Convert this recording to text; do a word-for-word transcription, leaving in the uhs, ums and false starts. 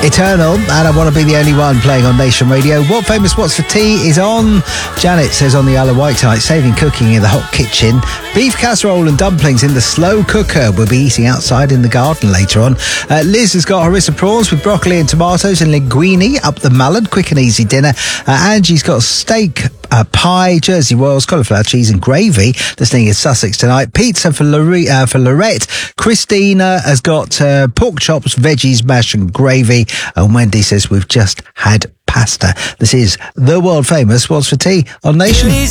Eternal, and I Want to Be the Only One, playing on Nation Radio. What Famous What's for Tea is on. Janet says on the Isle of Wight tonight, saving cooking in the hot kitchen. Beef casserole and dumplings in the slow cooker. We'll be eating outside in the garden later on. Uh, Liz has got harissa prawns with broccoli and tomatoes and linguine up the Mullen. Quick and easy dinner. Uh, Angie's got steak uh, pie, Jersey Royals, cauliflower cheese and gravy. Listening in Sussex tonight. Pizza for, Lore- uh, for Lorette. Christina has got uh, pork chops, veggies, mash and gravy. And Wendy says we've just had pasta. This is the world famous What's for Tea on Nation.